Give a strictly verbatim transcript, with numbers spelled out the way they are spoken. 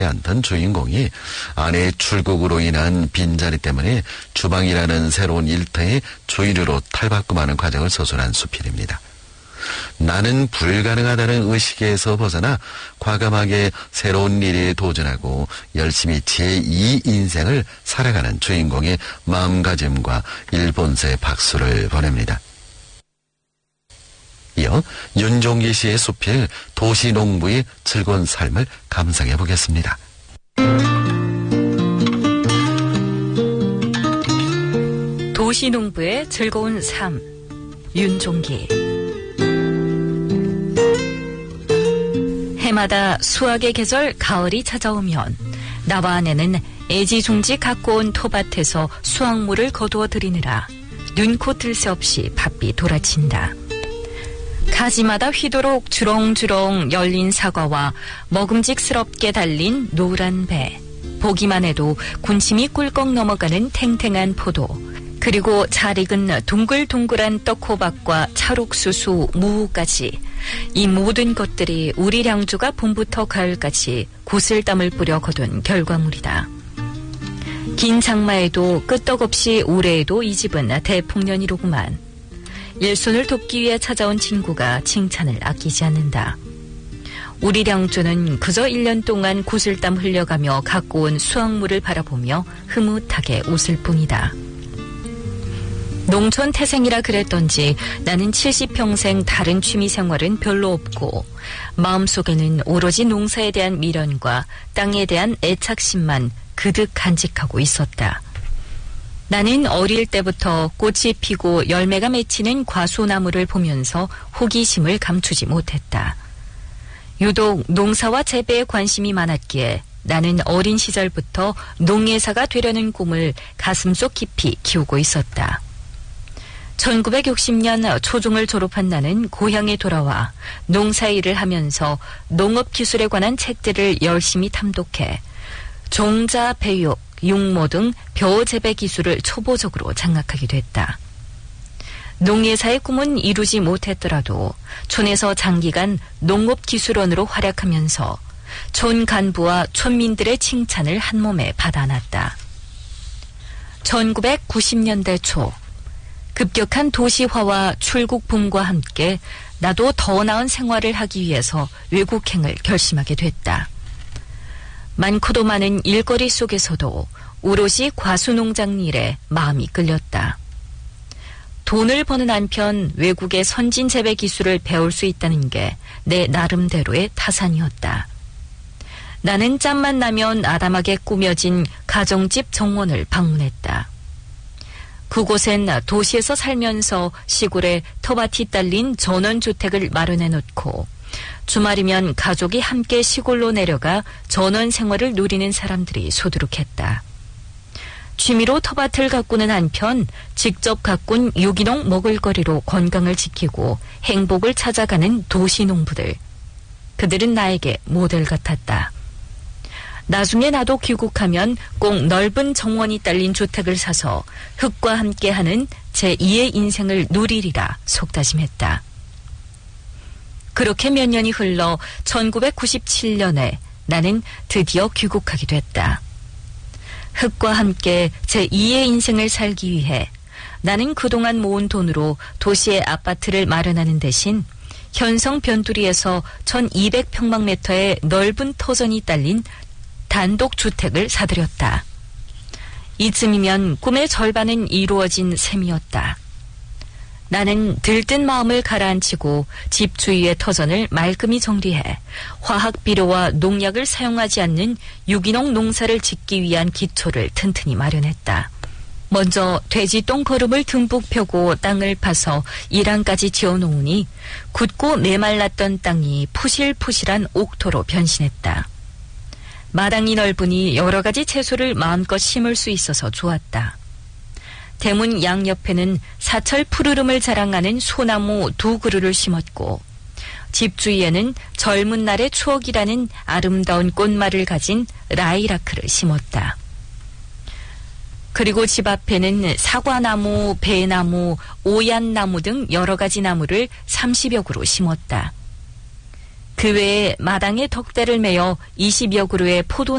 않던 주인공이 아내의 출국으로 인한 빈자리 때문에 주방이라는 새로운 일터의 주인으로 탈바꿈하는 과정을 서술한 수필입니다. 나는 불가능하다는 의식에서 벗어나 과감하게 새로운 일에 도전하고 열심히 제이 인생을 살아가는 주인공의 마음가짐과 일본서의 박수를 보냅니다. 이어 윤종기 씨의 수필 도시농부의 즐거운 삶을 감상해 보겠습니다. 도시농부의 즐거운 삶, 윤종기. 해마다 수확의 계절 가을이 찾아오면 나와 아내는 애지중지 갖고 온 텃밭에서 수확물을 거두어 들이느라 눈코 뜰 새 없이 바삐 돌아친다. 가지마다 휘도록 주렁주렁 열린 사과와 먹음직스럽게 달린 노란 배, 보기만 해도 군침이 꿀꺽 넘어가는 탱탱한 포도, 그리고 잘 익은 동글동글한 떡호박과 찰옥수수, 무까지 이 모든 것들이 우리 량주가 봄부터 가을까지 구슬땀을 뿌려 거둔 결과물이다. 긴 장마에도 끄떡없이 올해에도 이 집은 대풍년이로구만. 일손을 돕기 위해 찾아온 친구가 칭찬을 아끼지 않는다. 우리 량주는 그저 일 년 동안 구슬땀 흘려가며 갖고 온 수확물을 바라보며 흐뭇하게 웃을 뿐이다. 농촌 태생이라 그랬던지 나는 칠십 평생 다른 취미 생활은 별로 없고 마음속에는 오로지 농사에 대한 미련과 땅에 대한 애착심만 그득 간직하고 있었다. 나는 어릴 때부터 꽃이 피고 열매가 맺히는 과수나무를 보면서 호기심을 감추지 못했다. 유독 농사와 재배에 관심이 많았기에 나는 어린 시절부터 농예사가 되려는 꿈을 가슴속 깊이 키우고 있었다. 천구백육십 년 초중을 졸업한 나는 고향에 돌아와 농사일을 하면서 농업기술에 관한 책들을 열심히 탐독해 종자, 배육, 육모 등 벼재배 기술을 초보적으로 장악하게 됐다. 농예사의 꿈은 이루지 못했더라도 촌에서 장기간 농업기술원으로 활약하면서 촌 간부와 촌민들의 칭찬을 한몸에 받아놨다. 천구백구십 년대 초 급격한 도시화와 출국붐과 함께 나도 더 나은 생활을 하기 위해서 외국행을 결심하게 됐다. 많고도 많은 일거리 속에서도 오롯이 과수농장 일에 마음이 끌렸다. 돈을 버는 한편 외국의 선진 재배 기술을 배울 수 있다는 게 내 나름대로의 타산이었다. 나는 짬만 나면 아담하게 꾸며진 가정집 정원을 방문했다. 그곳엔 도시에서 살면서 시골에 텃밭이 딸린 전원주택을 마련해 놓고 주말이면 가족이 함께 시골로 내려가 전원 생활을 누리는 사람들이 소두룩했다. 취미로 텃밭을 가꾸는 한편 직접 가꾼 유기농 먹을거리로 건강을 지키고 행복을 찾아가는 도시농부들. 그들은 나에게 모델 같았다. 나중에 나도 귀국하면 꼭 넓은 정원이 딸린 주택을 사서 흙과 함께하는 제이의 인생을 누리리라 속다짐했다. 그렇게 몇 년이 흘러 천구백구십칠 년에 나는 드디어 귀국하게 됐다. 흙과 함께 제이의 인생을 살기 위해 나는 그동안 모은 돈으로 도시의 아파트를 마련하는 대신 현성 변두리에서 천이백 평방미터의 넓은 터전이 딸린 단독주택을 사들였다. 이쯤이면 꿈의 절반은 이루어진 셈이었다. 나는 들뜬 마음을 가라앉히고 집 주위의 터전을 말끔히 정리해 화학비료와 농약을 사용하지 않는 유기농 농사를 짓기 위한 기초를 튼튼히 마련했다. 먼저 돼지똥 거름을 듬뿍 펴고 땅을 파서 일항까지 지어놓으니 굳고 메말랐던 땅이 푸실푸실한 옥토로 변신했다. 마당이 넓으니 여러 가지 채소를 마음껏 심을 수 있어서 좋았다. 대문 양옆에는 사철 푸르름을 자랑하는 소나무 두 그루를 심었고 집 주위에는 젊은 날의 추억이라는 아름다운 꽃말을 가진 라이라크를 심었다. 그리고 집 앞에는 사과나무, 배나무, 오얏나무 등 여러 가지 나무를 삼십여 그루 심었다. 그 외에 마당에 덕대를 메어 이십여 그루의 포도